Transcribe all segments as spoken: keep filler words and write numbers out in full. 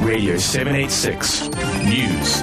Radio seven eighty-six News.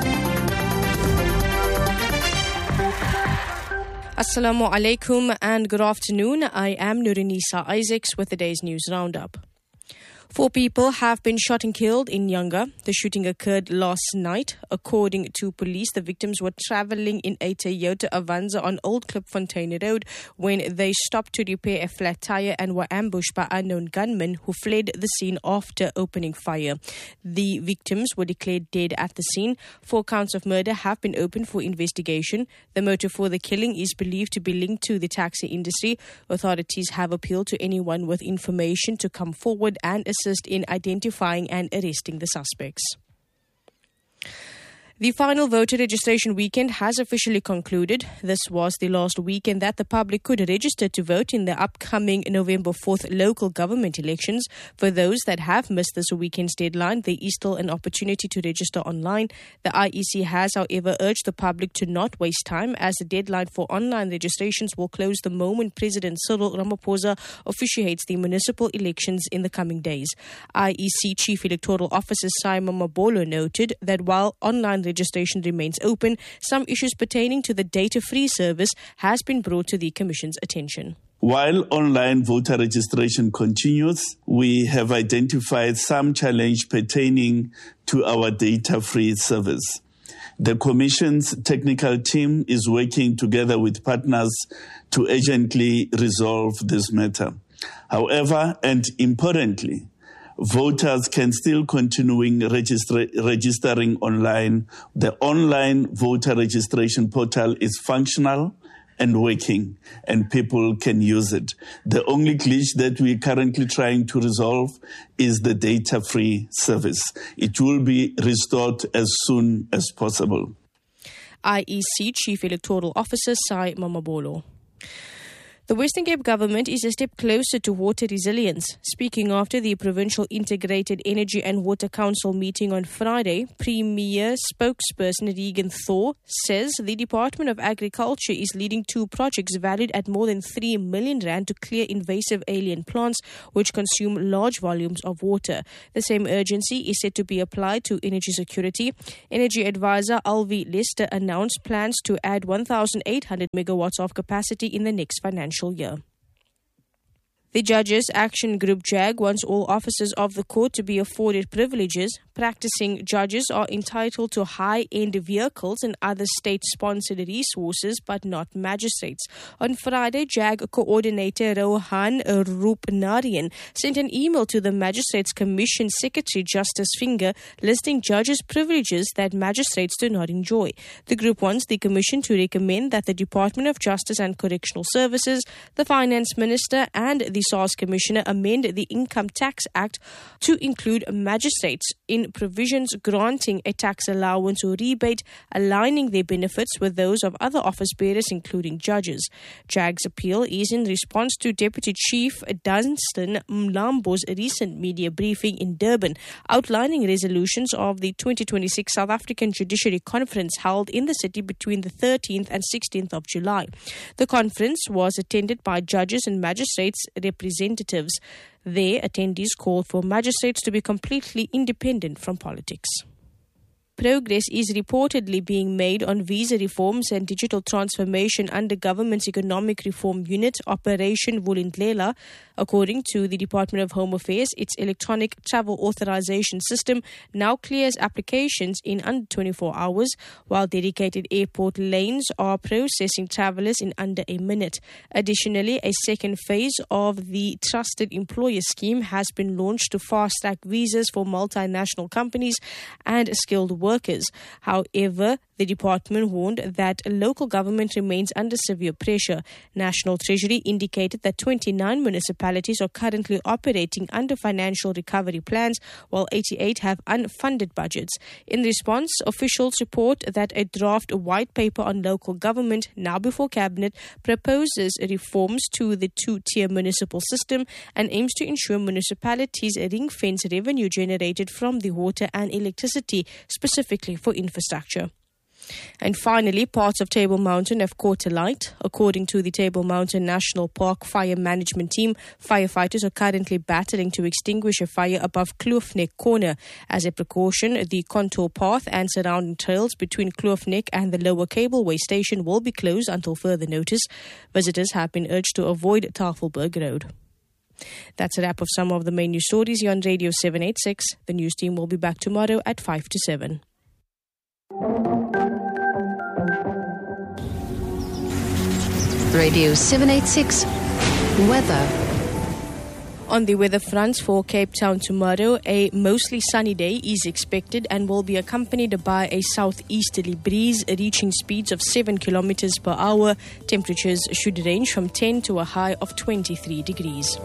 Assalamu alaikum and good afternoon. I am Nurinisa Isaacs with the day's news roundup. Four people have been shot and killed in Yanga. The shooting occurred last night. According to police, the victims were travelling in a Toyota Avanza on Old Klipfontein Road when they stopped to repair a flat tyre and were ambushed by unknown gunmen who fled the scene after opening fire. The victims were declared dead at the scene. Four counts of murder have been opened for investigation. The motive for the killing is believed to be linked to the taxi industry. Authorities have appealed to anyone with information to come forward and assist in identifying and arresting the suspects. The final voter registration weekend has officially concluded. This was the last weekend that the public could register to vote in the upcoming November fourth local government elections. For those that have missed this weekend's deadline, there is still an opportunity to register online. The I E C has, however, urged the public to not waste time, as the deadline for online registrations will close the moment President Cyril Ramaphosa officiates the municipal elections in the coming days. I E C Chief Electoral Officer Simon Mabolo noted that while online registration remains open, some issues pertaining to the data-free service has been brought to the Commission's attention. While online voter registration continues, we have identified some challenge pertaining to our data-free service. The Commission's technical team is working together with partners to urgently resolve this matter. However, and importantly, voters can still continuing registra- registering online. The online voter registration portal is functional and working, and people can use it. The only glitch that we're currently trying to resolve is the data-free service. It will be restored as soon as possible. I E C Chief Electoral Officer Sai Mamabolo. The Western Cape government is a step closer to water resilience. Speaking after the Provincial Integrated Energy and Water Council meeting on Friday, Premier spokesperson Regan Thor says the Department of Agriculture is leading two projects valued at more than three million rand to clear invasive alien plants which consume large volumes of water. The same urgency is said to be applied to energy security. Energy advisor Alvi Lester announced plans to add one thousand eight hundred megawatts of capacity in the next financial year. The Judges Action Group JAG wants all officers of the court to be afforded privileges. Practicing judges are entitled to high-end vehicles and other state-sponsored resources, but not magistrates. On Friday, JAG coordinator Rohan Roopnarian sent an email to the Magistrates Commission Secretary Justice Finger listing judges' privileges that magistrates do not enjoy. The group wants the Commission to recommend that the Department of Justice and Correctional Services, the Finance Minister and the S A R S Commissioner amend the Income Tax Act to include magistrates in provisions granting a tax allowance or rebate, aligning their benefits with those of other office bearers, including judges. JAG's appeal is in response to Deputy Chief Dunstan Mlambo's recent media briefing in Durban, outlining resolutions of the twenty twenty-six South African Judiciary Conference held in the city between the thirteenth and sixteenth of July. The conference was attended by judges and magistrates representatives. There, attendees called for magistrates to be completely independent from politics. Progress is reportedly being made on visa reforms and digital transformation under government's Economic Reform Unit, Operation Vulindlela. According to the Department of Home Affairs, its electronic travel authorization system now clears applications in under twenty-four hours, while dedicated airport lanes are processing travellers in under a minute. Additionally, a second phase of the Trusted Employer Scheme has been launched to fast-track visas for multinational companies and skilled workers. workers. However, the department warned that local government remains under severe pressure. National Treasury indicated that twenty-nine municipalities are currently operating under financial recovery plans, while eighty-eight have unfunded budgets. In response, officials report that a draft white paper on local government, now before Cabinet, proposes reforms to the two-tier municipal system and aims to ensure municipalities ring-fence revenue generated from the water and electricity, specifically for infrastructure. And finally, parts of Table Mountain have caught alight. According to the Table Mountain National Park Fire Management Team, firefighters are currently battling to extinguish a fire above Kloof Neck Corner. As a precaution, the contour path and surrounding trails between Kloof Neck and the lower cableway station will be closed until further notice. Visitors have been urged to avoid Tafelberg Road. That's a wrap of some of the main news stories here on Radio seven eighty-six. The news team will be back tomorrow at five to seven. Radio seven eighty-six Weather. On the weather fronts for Cape Town tomorrow, a mostly sunny day is expected and will be accompanied by a southeasterly breeze reaching speeds of seven kilometers per hour. Temperatures should range from ten to a high of twenty-three degrees.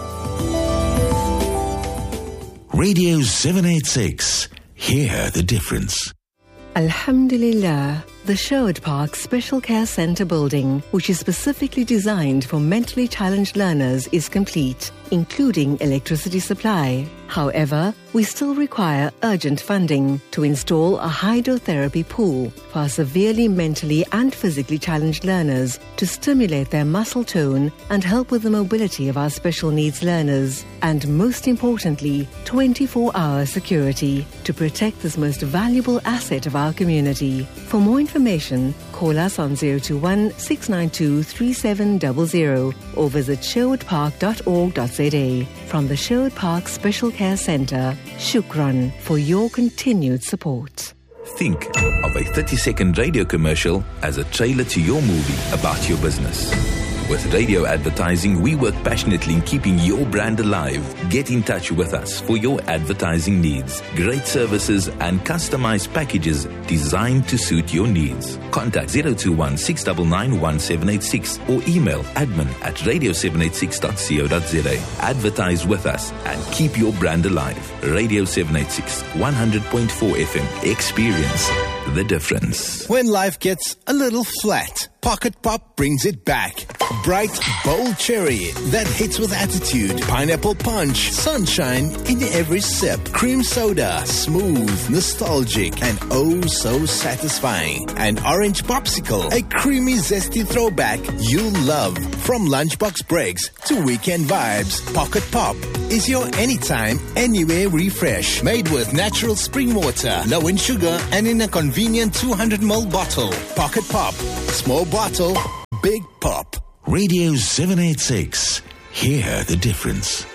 Radio seven eighty-six. Hear the difference. Alhamdulillah, the Sherwood Park Special Care Centre building, which is specifically designed for mentally challenged learners, is complete, including electricity supply. However, we still require urgent funding to install a hydrotherapy pool for severely mentally and physically challenged learners to stimulate their muscle tone and help with the mobility of our special needs learners. And most importantly, twenty-four hour security to protect this most valuable asset of our community. For more information, call us on zero two one, six nine two, three seven zero zero or visit sherwood park dot org dot z a. From the Sherwood Park Special Care Centre, Shukran for your continued support. Think of a thirty second radio commercial as a trailer to your movie about your business. With radio advertising, we work passionately in keeping your brand alive. Get in touch with us for your advertising needs. Great services and customized packages designed to suit your needs. Contact zero two one, six nine nine, one seven eight six or email admin at radio seven eighty-six dot co dot z a. Advertise with us and keep your brand alive. Radio seven eighty-six, one hundred point four F M. Experience the difference. When life gets a little flat, Pocket Pop brings it back. Bright, bold cherry that hits with attitude. Pineapple punch, sunshine in every sip. Cream soda, smooth, nostalgic, and oh so satisfying. An orange popsicle, a creamy, zesty throwback you'll love. From lunchbox breaks to weekend vibes, Pocket Pop is your anytime, anywhere refresh. Made with natural spring water, low in sugar, and in a convenient two hundred milliliter bottle. Pocket Pop. Small bottle, big pop. Radio seven eighty-six. Hear the difference.